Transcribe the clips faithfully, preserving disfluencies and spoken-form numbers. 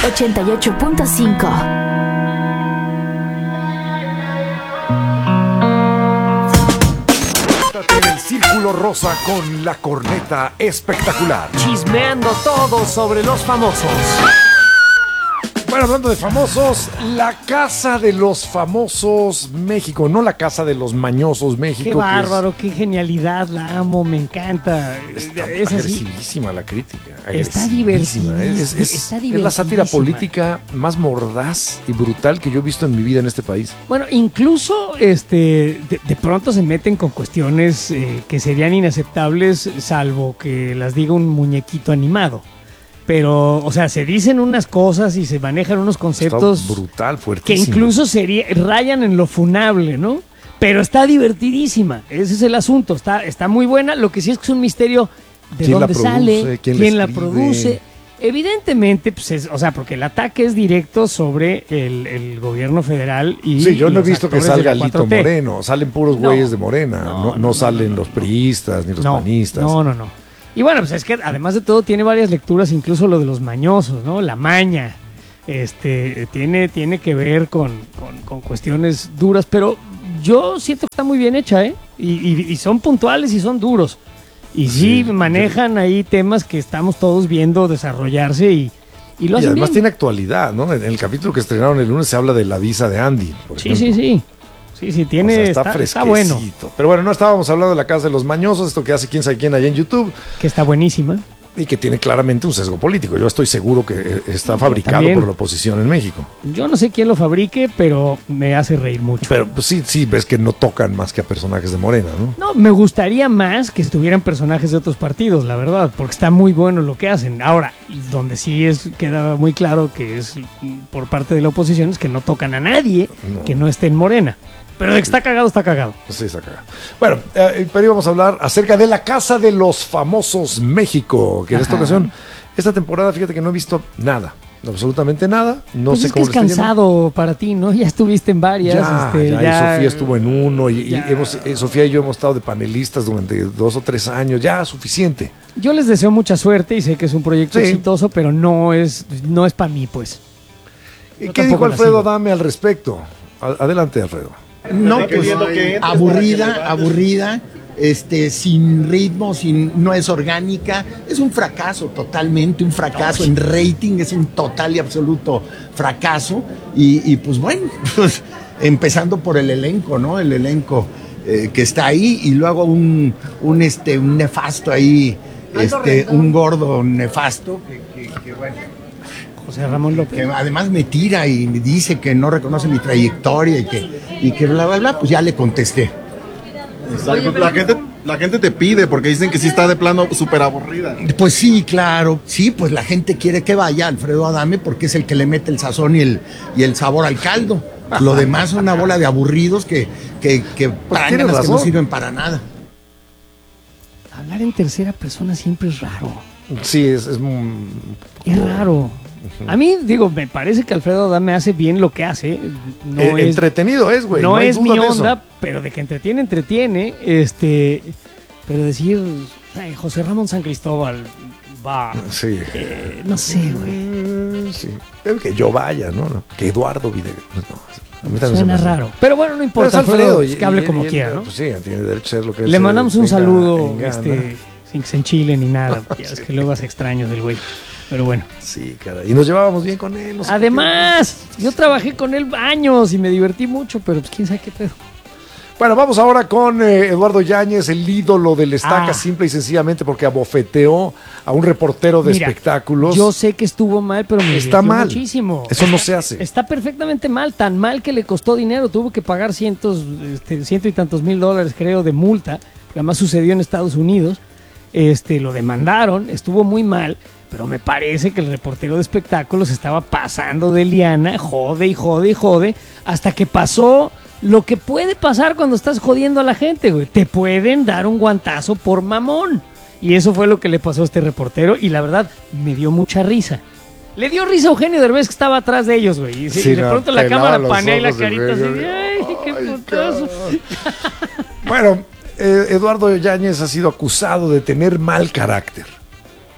ochenta y ocho punto cinco. En el Círculo Rosa con la corneta espectacular. Chismeando todo sobre los famosos. Bueno, hablando de famosos, la casa de los famosos México, no la casa de los mañosos México. Qué bárbaro, es, qué genialidad, la amo, me encanta. Está es agresivísima así, la crítica. Está divertida. Es, es, está es la sátira política más mordaz y brutal que yo he visto en mi vida en este país. Bueno, incluso este, de, de pronto se meten con cuestiones eh, que serían inaceptables, salvo que las diga un muñequito animado. Pero, o sea, se dicen unas cosas y se manejan unos conceptos está brutal, fuertísimo, que incluso sería, rayan en lo funable, ¿no? Pero está divertidísima, ese es el asunto, está, está muy buena. Lo que sí es que es un misterio de dónde produce, sale, quién, quién la produce. Evidentemente, pues es, o sea, porque el ataque es directo sobre el, el gobierno federal y sí, yo no he visto que salga Lito Moreno, salen puros güeyes no, de Morena, no, no, no, no salen no, no, los priistas ni los no, panistas. No, no, no. Y bueno, pues es que además de todo tiene varias lecturas, incluso lo de los mañosos, ¿no? La maña, este, tiene, tiene que ver con, con, con cuestiones duras, pero yo siento que está muy bien hecha, ¿eh? Y, y, y son puntuales y son duros. Y sí, sí manejan ahí temas que estamos todos viendo desarrollarse y, y lo hacen y además bien. Tiene actualidad, ¿no? En el capítulo que estrenaron el lunes se habla de la visa de Andy, por sí, ejemplo. Sí, sí, sí. Sí, tiene, o sea, está, está, está bueno. Pero bueno, no estábamos hablando de la casa de los mañosos, esto que hace quién sabe quién allá en YouTube. Que está buenísima. Y que tiene claramente un sesgo político. Yo estoy seguro que está fabricado También. por la oposición en México. Yo no sé quién lo fabrique, pero me hace reír mucho. Pero pues, sí, sí, ves que no tocan más que a personajes de Morena, ¿no? No, me gustaría más que estuvieran personajes de otros partidos, la verdad, porque está muy bueno lo que hacen. Ahora, donde sí es queda muy claro que es por parte de la oposición es que no tocan a nadie no. que no esté en Morena. Pero de que está cagado, está cagado. Sí, está cagado. Bueno, eh, pero íbamos a hablar acerca de la Casa de los Famosos México, que en Ajá. esta ocasión, esta temporada, fíjate que no he visto nada, absolutamente nada. No pues sé es cómo que es cansado para ti, ¿no? Ya estuviste en varias. Ya, este, ya, ya, y Sofía estuvo en uno, y, y hemos, eh, Sofía y yo hemos estado de panelistas durante dos o tres años, ya, suficiente. Yo les deseo mucha suerte y sé que es un proyecto sí. exitoso, pero no es, no es para mí, pues. ¿Y qué dijo Alfredo Adame al respecto? Adelante, Alfredo. No, pues aburrida, aburrida, este, sin ritmo, sin, no es orgánica, es un fracaso totalmente, un fracaso en rating, es un total y absoluto fracaso, y, y pues bueno, pues, empezando por el elenco, ¿no? El elenco eh, que está ahí, y luego un, un, este, un nefasto ahí, este, un gordo nefasto, que, que, que bueno... José Ramón López. Que además me tira y me dice que no reconoce mi trayectoria y que, y que bla, bla, bla, pues ya le contesté. Exacto. La gente, la gente te pide porque dicen que sí está de plano súper aburrida. Pues sí, claro. Sí, pues la gente quiere que vaya Alfredo Adame porque es el que le mete el sazón y el, y el sabor al caldo. Lo demás es una bola de aburridos que, que, que prañanas que no sirven para nada. Hablar en tercera persona siempre es raro. Sí, es... Es, es raro. A mí, digo, me parece que Alfredo Adame hace bien lo que hace. No eh, es, entretenido es, güey. No, no es mi onda, de pero de que entretiene, entretiene. Este, pero decir, ay, José Ramón San Cristóbal, va. Sí. Eh, no sé, güey. Sí. Que yo vaya, ¿no? Que Eduardo Videgaray. No, suena raro. Pero bueno, no importa. Alfredo, Alfredo, que hable y, como y, quiera, ¿no? Pues sí, tiene derecho a ser lo que Le mandamos un tenga, saludo, tenga, este, sin que se enchile ni nada. Ya es que luego hace extraños del güey. Pero bueno. Sí, caray. Y nos llevábamos bien con él. No sé Además, yo trabajé con él años y me divertí mucho, pero pues quién sabe qué pedo. Bueno, vamos ahora con eh, Eduardo Yáñez, el ídolo del Estaca, ah. simple y sencillamente porque abofeteó a un reportero de Mira, espectáculos. Yo sé que estuvo mal, pero me está mal muchísimo. Eso no se hace. Está perfectamente mal, tan mal que le costó dinero, tuvo que pagar cientos, este, ciento y tantos mil dólares, creo, de multa, que además sucedió en Estados Unidos. Este, lo demandaron, estuvo muy mal. Pero me parece que el reportero de espectáculos estaba pasando de liana, jode y jode y jode, hasta que pasó lo que puede pasar cuando estás jodiendo a la gente, güey. Te pueden dar un guantazo por mamón. Y eso fue lo que le pasó a este reportero y la verdad me dio mucha risa. Le dio risa a Eugenio Derbez que estaba atrás de ellos, güey. Y, sí, y de pronto la cámara panea y la carita así, ¡ay, qué putazo! Bueno, eh, Eduardo Yáñez ha sido acusado de tener mal carácter.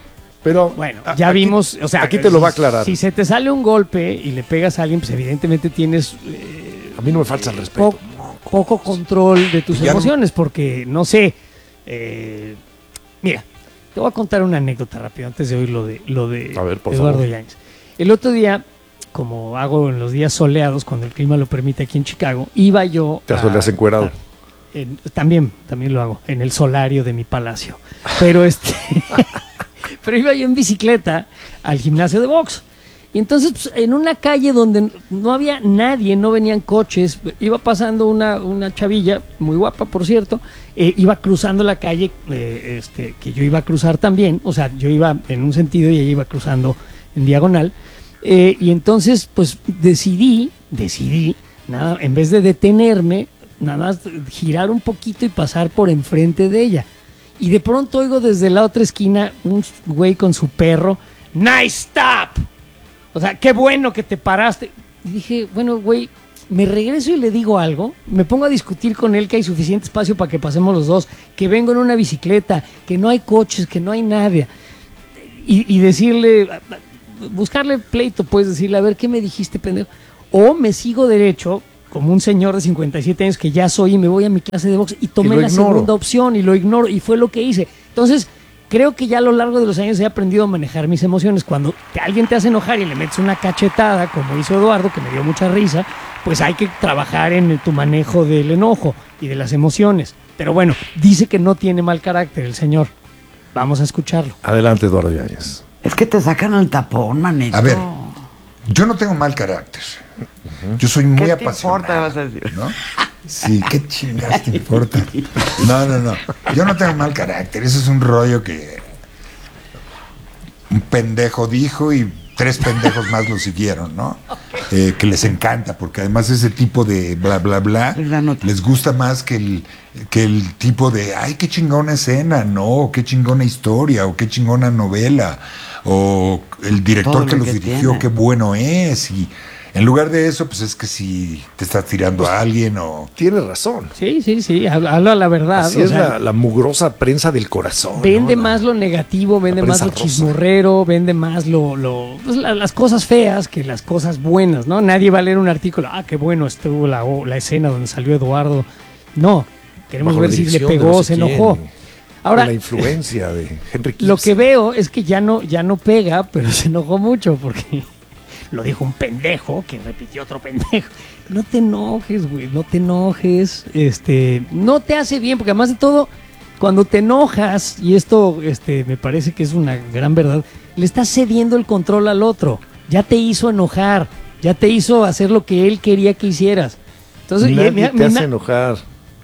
Pero Bueno, a- ya aquí- vimos, o sea, aquí te lo va a aclarar. Si se te sale un golpe y le pegas a alguien, pues evidentemente tienes eh, A mí no me falta el respeto. po- poco control de tus Ya no- emociones, porque no sé. eh, mira, te voy a contar una anécdota rápido antes de oír lo de, lo de A ver, por Eduardo favor. Yáñez. El otro día, como hago en los días soleados, cuando el clima lo permite aquí en Chicago, iba yo. Te a- asoleas encuerado. a- en- también, también lo hago, en el solario de mi palacio. Pero este. Pero iba yo en bicicleta al gimnasio de box. Y entonces, pues, en una calle donde no había nadie, no venían coches, iba pasando una, una chavilla, muy guapa por cierto, eh, iba cruzando la calle eh, este, que yo iba a cruzar también, o sea, yo iba en un sentido y ella iba cruzando en diagonal. Eh, y entonces, pues decidí, decidí, nada, en vez de detenerme, nada más girar un poquito y pasar por enfrente de ella. Y de pronto oigo desde la otra esquina un güey con su perro, ¡Nice stop! O sea, qué bueno que te paraste. Y dije, bueno, güey, me regreso y le digo algo, me pongo a discutir con él que hay suficiente espacio para que pasemos los dos, que vengo en una bicicleta, que no hay coches, que no hay nadie. Y, y decirle, buscarle pleito, pues decirle, a ver, ¿qué me dijiste, pendejo? O me sigo derecho, como un señor de cincuenta y siete años que ya soy y me voy a mi clase de box y tomé lo la ignoro. segunda opción y lo ignoro y fue lo que hice. Entonces, creo que ya a lo largo de los años he aprendido a manejar mis emociones. Cuando te- alguien te hace enojar y le metes una cachetada, como hizo Eduardo, que me dio mucha risa, pues hay que trabajar en tu manejo del enojo y de las emociones. Pero bueno, dice que no tiene mal carácter el señor. Vamos a escucharlo. Adelante, Eduardo Yáñez. Es que te sacan el tapón, manito. A ver, yo no tengo mal carácter. Yo soy muy ¿Qué te apasionado. importa, vas a decir? ¿No? Sí, qué chingas te importa. No, no, no. Yo no tengo mal carácter. Eso es un rollo que un pendejo dijo y tres pendejos más lo siguieron, ¿no? Eh, que les encanta, porque además ese tipo de bla, bla, bla, La nota. les gusta más que el, que el tipo de, ay, qué chingona escena, ¿no? Qué chingona historia, o qué chingona novela, o el director Todo que lo los que dirigió, tiene. qué bueno es, y en lugar de eso, pues es que si te estás tirando a alguien o... Tienes razón. Sí, sí, sí, habla, habla la verdad. Así o es sea, la, la mugrosa prensa del corazón. Vende ¿no? más lo negativo, vende la más lo prensa rosa. chismorrero, vende más lo, lo pues, la- las cosas feas que las cosas buenas, ¿no? Nadie va a leer un artículo, ah, qué bueno estuvo la, o- la escena donde salió Eduardo. No, queremos Bajo ver la si le dirección de pegó, no sé se quién, enojó. de Ahora, la influencia de Henry lo que Kissinger. veo es que ya no, ya no pega, pero se enojó mucho porque lo dijo un pendejo que repitió otro pendejo. No te enojes, güey, no te enojes. Este, no te hace bien, porque además de todo, cuando te enojas, y esto este, me parece que es una gran verdad, le estás cediendo el control al otro. Ya te hizo enojar, ya te hizo hacer lo que él quería que hicieras. Entonces, y- Nadie me- te me- hace me- enojar.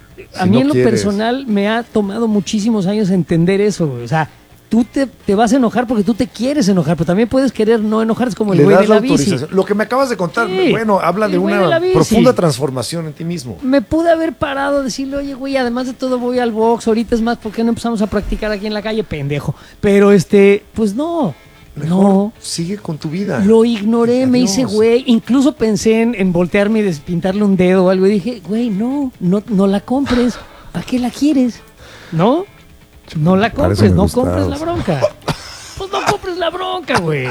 a si mí no en lo quieres. personal me ha tomado muchísimos años entender eso, güey. O sea, tú te, te vas a enojar porque tú te quieres enojar, pero también puedes querer no enojar, es como el Le güey das de la la bici. autorización. Lo que me acabas de contar, Sí, bueno, habla el de güey una de la bici. profunda transformación en ti mismo. Me pude haber parado a decirle, oye, güey, además de todo voy al box, ahorita es más, ¿por qué no empezamos a practicar aquí en la calle? Pendejo. Pero este, pues no, Mejor no. sigue con tu vida. Lo ignoré, me Adiós. hice güey. Incluso pensé en, en voltearme y despintarle un dedo o algo. Y dije, güey, no, no, no la compres. ¿Para qué la quieres? ¿No? No la compres, Parecen no gustados. compres la bronca. Pues no compres la bronca, güey.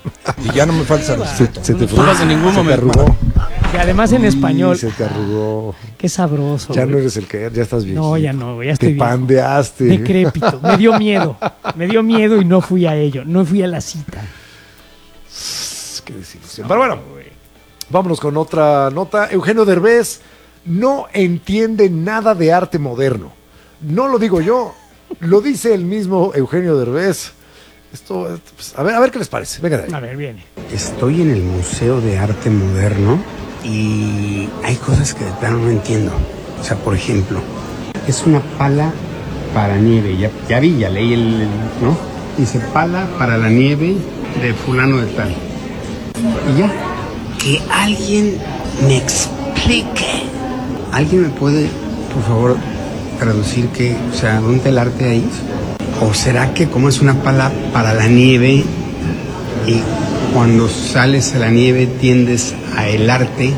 Y ya no me falta respeto. Se te No en ningún se te momento. arrugó. Y además en Sí, español. Se te arrugó. Qué sabroso. Ya güey. no eres el que ya estás bien. No, ya no, güey, ya estoy Te viejo. pandeaste. Decrépito. Me dio miedo. Me dio miedo y no fui a ello. No fui a la cita. Qué desilusión. Pero bueno, vámonos con otra nota. Eugenio Derbez no entiende nada de arte moderno. No lo digo yo, lo dice el mismo Eugenio Derbez. Esto, pues, a ver, a ver qué les parece. Venga de ahí. A ver, viene. Estoy en el Museo de Arte Moderno y hay cosas que de plano no entiendo. O sea, por ejemplo, es una pala para nieve. Ya, ya vi, ya leí el, el- ¿no? Dice pala para la nieve de fulano de tal. Y ya. Que alguien me explique. ¿Alguien me puede, por favor, traducir que, o sea, dónde está el arte ahí? ¿O será que como es una pala para la nieve y cuando sales a la nieve tiendes a el arte?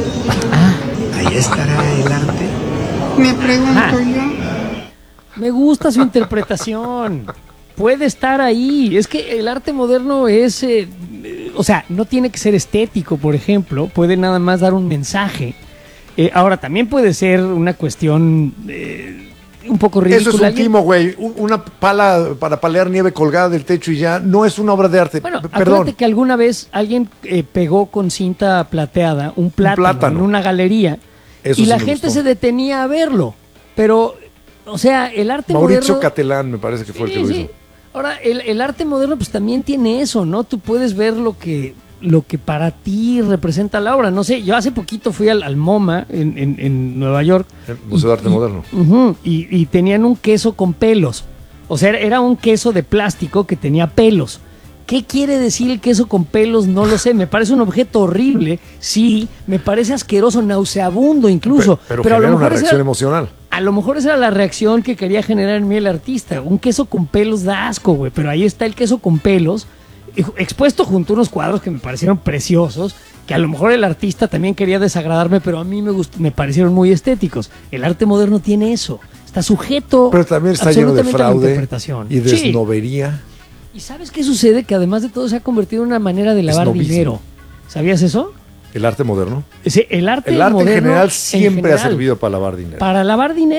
¿Ahí estará el arte? Me pregunto Ah. yo. Me gusta su interpretación. puede estar ahí. Es que el arte moderno es, eh, eh, o sea, no tiene que ser estético, por ejemplo, puede nada más dar un mensaje. Eh, ahora, también puede ser una cuestión eh, un poco ridícula. Eso es un Alguien- timo, güey. Un- Una pala para palear nieve colgada del techo y ya no es una obra de arte. Bueno, P- acuérdate Perdón. que alguna vez alguien eh, pegó con cinta plateada un plátano, plátano. en una galería Eso y sí la me gente gustó. se detenía a verlo. Pero, o sea, el arte Mauricio moderno... Catelán me parece que fue el que Sí, lo sí. hizo. Ahora, el, el arte moderno pues también tiene eso, ¿no? Tú puedes ver lo que, lo que para ti representa la obra. No sé, yo hace poquito fui al, al MoMA en, en- en Nueva York. El Museo de Arte y- Moderno. Ujú, y, y tenían un queso con pelos. O sea, era un queso de plástico que tenía pelos. ¿Qué quiere decir el queso con pelos? No lo sé. Me parece un objeto horrible. Sí, me parece asqueroso, nauseabundo incluso. Pero, pero a lo genera una mejor esa- reacción emocional. a lo mejor esa era la reacción que quería generar en mí el artista. Un queso con pelos da asco, güey. Pero ahí está el queso con pelos, eh, expuesto junto a unos cuadros que me parecieron preciosos, que a lo mejor el artista también quería desagradarme, pero a mí me, gust- me parecieron muy estéticos. El arte moderno tiene eso. Está sujeto Pero también está lleno de absolutamente a la fraude interpretación. y Sí. desnovería. ¿Y sabes qué sucede? Que además de todo se ha convertido en una manera de lavar Esnovismo. dinero. ¿Sabías eso? El arte moderno. Sí, el arte El arte en moderno general siempre en general, ha servido para lavar dinero. para lavar dinero.